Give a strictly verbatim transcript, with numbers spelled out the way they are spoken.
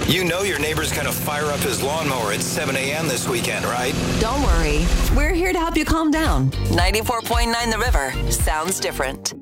You know your neighbor's going to fire up his lawnmower at seven a.m. this weekend, right? Don't worry. We're here to help you calm down. ninety-four point nine The River sounds different.